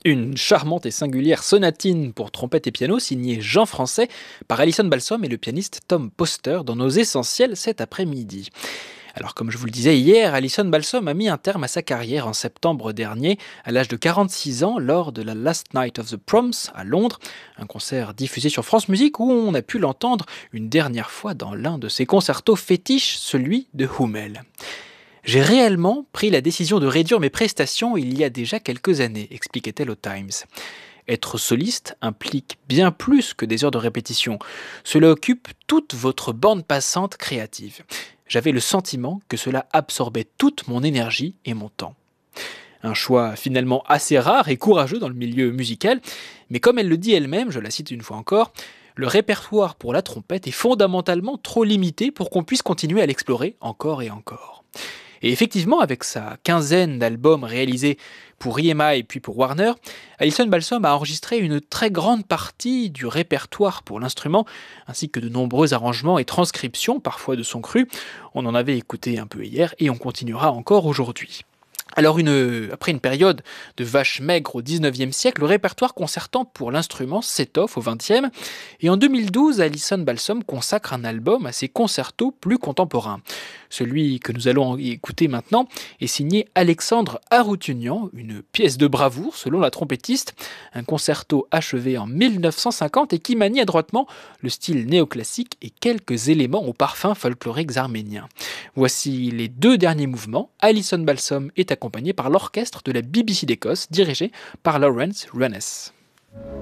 Une charmante et singulière sonatine pour trompette et piano signée Jean Français par Alison Balsom et le pianiste Tom Poster dans nos essentiels cet après-midi. Alors comme je vous le disais hier, Alison Balsom a mis un terme à sa carrière en septembre dernier à l'âge de 46 ans lors de la Last Night of the Proms à Londres, un concert diffusé sur France Musique où on a pu l'entendre une dernière fois dans l'un de ses concertos fétiches, celui de Hummel. J'ai réellement pris la décision de réduire mes prestations il y a déjà quelques années, expliquait-elle au Times. Être soliste implique bien plus que des heures de répétition. Cela occupe toute votre bande passante créative. J'avais le sentiment que cela absorbait toute mon énergie et mon temps. Un choix finalement assez rare et courageux dans le milieu musical, mais comme elle le dit elle-même, je la cite une fois encore, le répertoire pour la trompette est fondamentalement trop limité pour qu'on puisse continuer à l'explorer encore et encore. Et effectivement, avec sa quinzaine d'albums réalisés pour EMI et puis pour Warner, Alison Balsom a enregistré une très grande partie du répertoire pour l'instrument, ainsi que de nombreux arrangements et transcriptions, parfois de son cru. On en avait écouté un peu hier et on continuera encore aujourd'hui. Alors après une période de vaches maigres au XIXe siècle, le répertoire concertant pour l'instrument s'étoffe au XXe, et en 2012, Alison Balsom consacre un album à ses concertos plus contemporains. Celui que nous allons écouter maintenant est signé Alexandre Aroutunian, une pièce de bravoure selon la trompettiste, un concerto achevé en 1950 et qui manie adroitement le style néoclassique et quelques éléments aux parfums folkloriques arméniens. Voici les deux derniers mouvements. Alison Balsom est accompagnée par l'orchestre de la BBC d'Écosse dirigé par Lawrence Rannes.